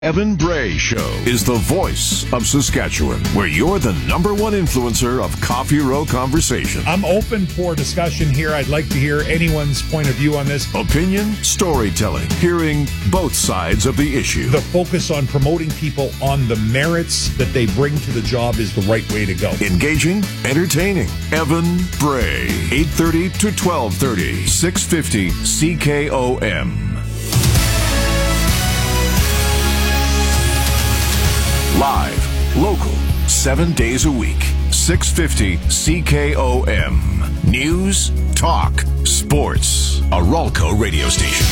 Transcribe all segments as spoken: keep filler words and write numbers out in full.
Evan Bray Show is the voice of Saskatchewan, where you're the number one influencer of Coffee Row conversation. I'm open for discussion here. I'd like to hear anyone's point of view on this. Opinion, storytelling, hearing both sides of the issue. The focus on promoting people on the merits that they bring to the job is the right way to go. Engaging, entertaining. Evan Bray, eight thirty to twelve thirty, six fifty C K O M. Live, local, seven days a week, six fifty C K O M. News, talk, sports. A Ralco radio station.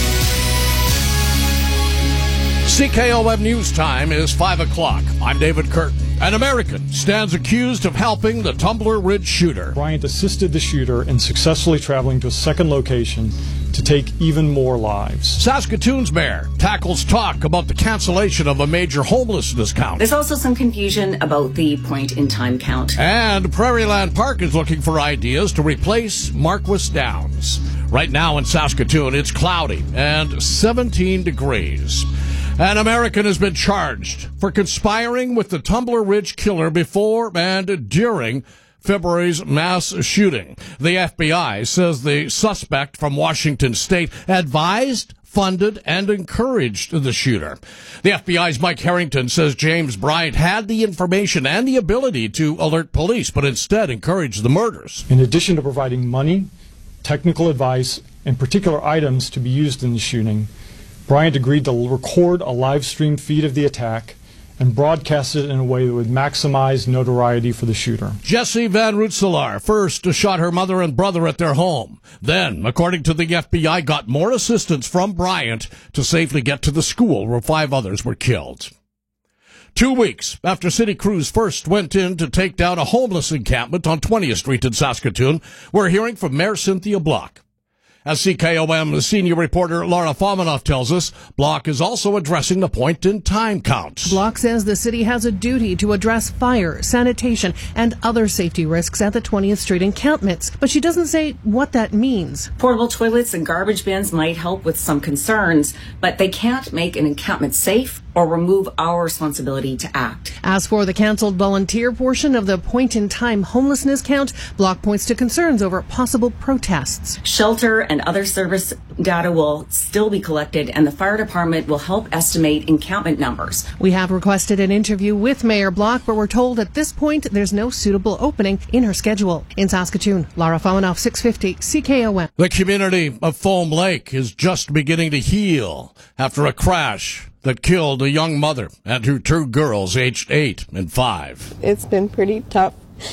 C K O M News Time is five o'clock. I'm David Curtin. An American stands accused of helping the Tumbler Ridge shooter. Bryant assisted the shooter in successfully traveling to a second location to take even more lives. Saskatoon's mayor tackles talk about the cancellation of a major homelessness count. There's also some confusion about the point-in-time count. And Prairieland Park is looking for ideas to replace Marquess Downs. Right now in Saskatoon, it's cloudy and seventeen degrees. An American has been charged for conspiring with the Tumbler Ridge killer before and during February's mass shooting. The F B I says the suspect from Washington State advised, funded, and encouraged the shooter. The F B I's Mike Harrington says James Bryant had the information and the ability to alert police, but instead encouraged the murders. In addition to providing money, technical advice, and particular items to be used in the shooting, Bryant agreed to record a live stream feed of the attack and broadcast it in a way that would maximize notoriety for the shooter. Jessie Van Rootselaar first shot her mother and brother at their home. Then, according to the F B I, got more assistance from Bryant to safely get to the school where five others were killed. Two weeks after city crews first went in to take down a homeless encampment on twentieth Street in Saskatoon, we're hearing from Mayor Cynthia Block. As C K O M senior reporter Laura Fominoff tells us, Block is also addressing the point-in-time count. Block says the city has a duty to address fire, sanitation, and other safety risks at the twentieth Street encampments, but she doesn't say what that means. Portable toilets and garbage bins might help with some concerns, but they can't make an encampment safe or remove our responsibility to act. As for the canceled volunteer portion of the point-in-time homelessness count, Block points to concerns over possible protests. Shelter and other service data will still be collected, and the fire department will help estimate encampment numbers. We have requested an interview with Mayor Block, but we're told at this point there's no suitable opening in her schedule. In Saskatoon, Laura Fominoff, six fifty C K O M. The community of Foam Lake is just beginning to heal after a crash that killed a young mother and her two girls aged eight and five. It's been pretty tough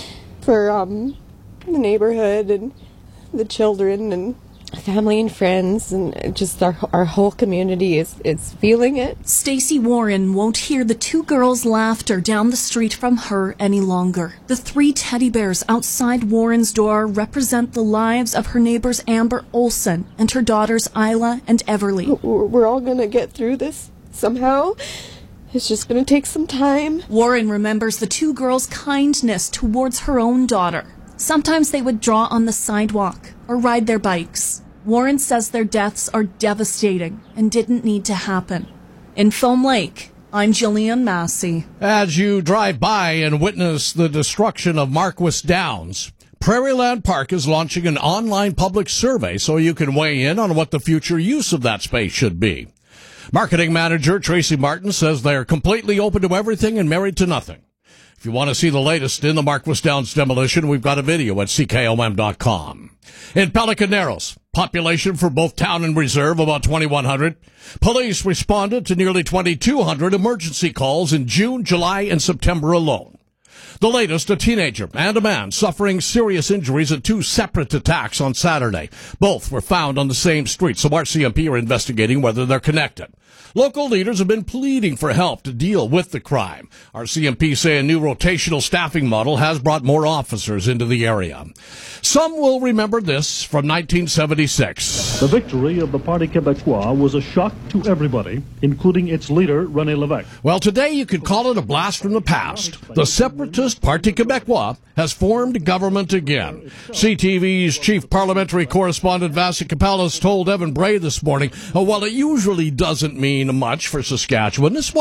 for um, the neighborhood and the children and family and friends, and just our our whole community is, is feeling it. Stacy Warren won't hear the two girls' laughter down the street from her any longer. The three teddy bears outside Warren's door represent the lives of her neighbors Amber Olson and her daughters Isla and Everly. We're all going to get through this somehow. It's just going to take some time. Warren remembers the two girls' kindness towards her own daughter. Sometimes they would draw on the sidewalk or ride their bikes. Warren says their deaths are devastating and didn't need to happen. In Foam Lake, I'm Jillian Massey. As you drive by and witness the destruction of Marquess Downs, Prairieland Park is launching an online public survey so you can weigh in on what the future use of that space should be. Marketing manager Tracy Martin says they're completely open to everything and married to nothing. If you want to see the latest in the Marquess Downs demolition, we've got a video at C K O M dot com. In Pelican Narrows, population for both town and reserve about twenty-one hundred. Police responded to nearly twenty-two hundred emergency calls in June, July, and September alone. The latest, a teenager and a man suffering serious injuries at two separate attacks on Saturday. Both were found on the same street, so R C M P are investigating whether they're connected. Local leaders have been pleading for help to deal with the crime. R C M P say a new rotational staffing model has brought more officers into the area. Some will remember this from nineteen seventy-six. The victory of the Parti Québécois was a shock to everybody, including its leader, René Lévesque. Well, today you could call it a blast from the past. The separatist Parti Québécois has formed government again. C T V's chief parliamentary correspondent Vasi Kapelas told Evan Bray this morning, oh, while it usually doesn't mean much for Saskatchewan. This